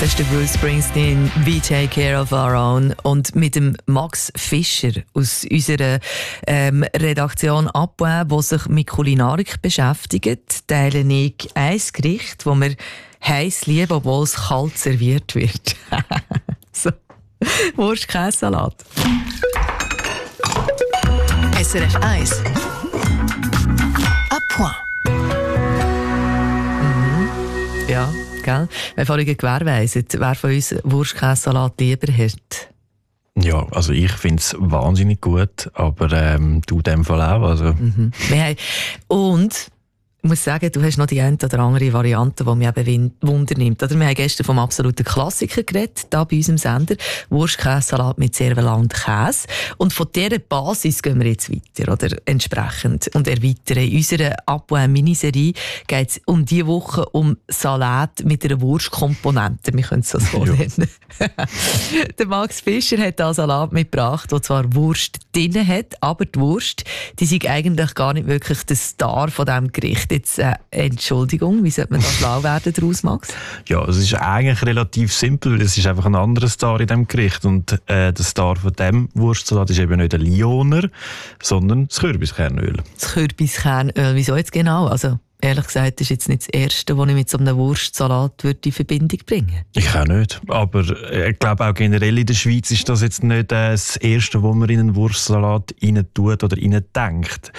Das ist der Bruce Springsteen, «We Take Care of Our Own». Und mit dem Max Fischer aus unserer Redaktion «Abweb», der sich mit Kulinarik beschäftigt, teile ich ein Gericht, das wir heiß lieben, obwohl es kalt serviert wird. So. Wurst-Käsesalat. SRF 1 à point. Ja, gell? Wir haben vorhin gewährleistet, wer von uns Wurst-Käsesalat lieber hat. Ja, also ich finde es wahnsinnig gut, aber du in dem Fall auch. Also. Und ich muss sagen, du hast noch die eine oder andere Variante, die mich eben Wunder nimmt. Wir haben gestern vom absoluten Klassiker geredet, hier bei unserem Sender. Wurst-Käsesalat mit Cervelat und Käse. Und von dieser Basis gehen wir jetzt weiter, oder? Entsprechend. Und erweitern. In unserer Abwärm-Miniserie geht es um diese Woche um Salat mit einer Wurstkomponente. Wir können es so nennen. Der Max Fischer hat da Salat mitgebracht, der zwar Wurst drin hat, aber die Wurst, die ist eigentlich gar nicht wirklich der Star von diesem Gericht. Jetzt, Entschuldigung, wie sollte man da schlau werden daraus, Max? Ja, es ist eigentlich relativ simpel, weil es ist einfach ein anderer Star in diesem Gericht. Und der Star von diesem Wurstsalat ist eben nicht der Lioner, sondern das Kürbiskernöl. Das Kürbiskernöl, wieso jetzt genau? Also, ehrlich gesagt, das ist jetzt nicht das Erste, was ich mit so einem Wurstsalat in Verbindung bringen würde. Ich auch nicht. Aber ich glaube auch generell in der Schweiz ist das jetzt nicht das Erste, was man in einen Wurstsalat rein tut oder rein denkt.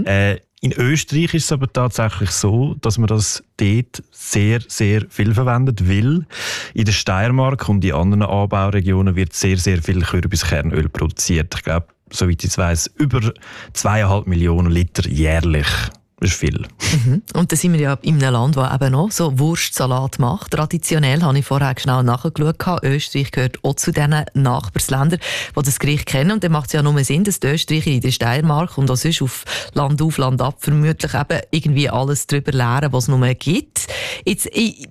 In Österreich ist es aber tatsächlich so, dass man das dort sehr, sehr viel verwendet, weil in der Steiermark und in anderen Anbauregionen wird sehr, sehr viel Kürbiskernöl produziert. Ich glaube, soweit ich weiss, über 2,5 Millionen Liter jährlich. Das ist viel. Und da sind wir ja in einem Land, das eben noch so Wurstsalat macht. Traditionell habe ich vorher schnell nachgeschaut. Österreich gehört auch zu diesen Nachbarsländern, die das Gericht kennen. Und dann macht es ja nur Sinn, dass die Österreicher in der Steiermark und auch sonst auf Land ab vermutlich eben irgendwie alles darüber lernen, was es nur gibt. Jetzt,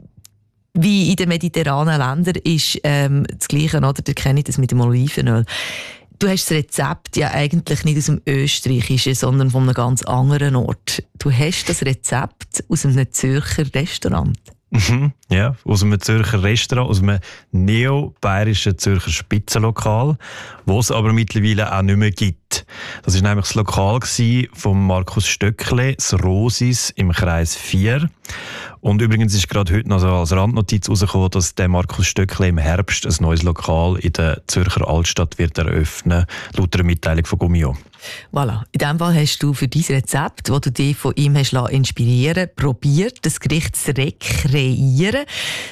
wie in den mediterranen Ländern ist das Gleiche, oder? Da kenne ich das mit dem Olivenöl. Du hast das Rezept ja eigentlich nicht aus dem Österreichischen, sondern von einem ganz anderen Ort. Du hast das Rezept aus einem Zürcher Restaurant. Ja, aus einem Zürcher Restaurant, aus einem neo-bayerischen Zürcher Spitzenlokal, das es aber mittlerweile auch nicht mehr gibt. Das war nämlich das Lokal von Markus Stöckle, das Rosis im Kreis 4. Und übrigens ist gerade heute noch so als Randnotiz herausgekommen, dass der Markus Stöckle im Herbst ein neues Lokal in der Zürcher Altstadt wird eröffnen, laut einer Mitteilung von Gummio. Voilà. In diesem Fall hast du für dein Rezept, das du dich von ihm hast inspirieren lassen, probiert, das Gericht zu rekreieren.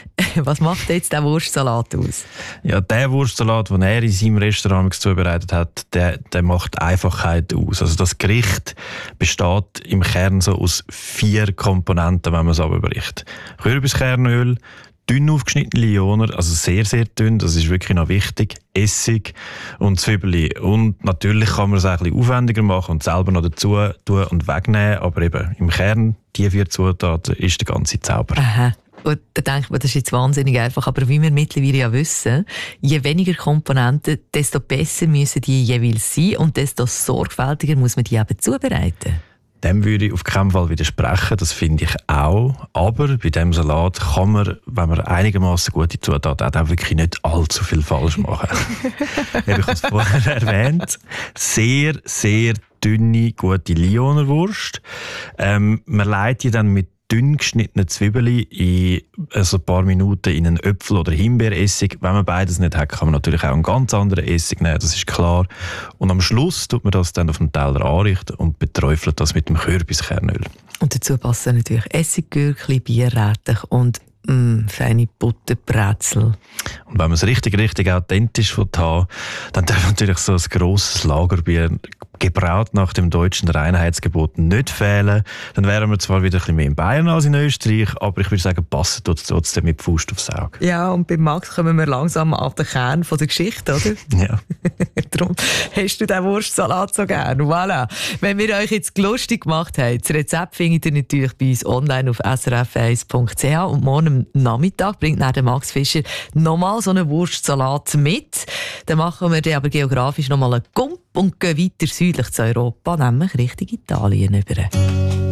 Was macht jetzt der Wurstsalat aus? Ja, der Wurstsalat, den er in seinem Restaurant zubereitet hat, der macht Einfachheit aus. Also das Gericht besteht im Kern so aus 4 Komponenten, wenn man es abbricht. Kürbiskernöl, dünn aufgeschnittene Lioner, also sehr, sehr dünn, das ist wirklich noch wichtig, Essig und Zwiebeln. Und natürlich kann man es auch ein bisschen aufwendiger machen und selber noch dazu tun und wegnehmen, aber eben im Kern, die 4 Zutaten, ist der ganze Zauber. Aha. Und da denkt man, das ist jetzt wahnsinnig einfach. Aber wie wir mittlerweile ja wissen, je weniger Komponenten, desto besser müssen die jeweils sein und desto sorgfältiger muss man die eben zubereiten. Dem würde ich auf keinen Fall widersprechen, das finde ich auch. Aber bei diesem Salat kann man, wenn man einigermaßen gute Zutaten hat, auch wirklich nicht allzu viel falsch machen. Ich habe es vorher erwähnt. Sehr, sehr dünne, gute Lionerwurst. Man leitet die dann mit dünn geschnittene Zwiebeln in ein paar Minuten in einen Äpfel- oder Himbeeressig. Wenn man beides nicht hat, kann man natürlich auch einen ganz anderen Essig nehmen, das ist klar. Und am Schluss tut man das dann auf den Teller anrichten und beträufelt das mit dem Kürbiskernöl. Und dazu passen natürlich Essiggürkli, Bierrätig und feine Butterbrezel. Und wenn man es richtig authentisch haben will, dann darf natürlich so ein grosses Lagerbier, gebraut nach dem deutschen Reinheitsgebot, nicht fehlen. Dann wären wir zwar wieder ein bisschen mehr in Bayern als in Österreich, aber ich würde sagen, passen tut es trotzdem mit Faust aufs Auge. Ja, und bei Max kommen wir langsam auf den Kern der Geschichte, oder? Ja. Darum hast du den Wurstsalat so gern. Voilà. Wenn wir euch jetzt lustig gemacht haben, das Rezept findet ihr natürlich bei uns online auf srf1.ch und morgen am Nachmittag bringt dann der Max Fischer nochmal so einen Wurstsalat mit. Dann machen wir den aber geografisch nochmal einen Gump und gehen weiter südlich zu Europa, nämlich Richtung Italien über.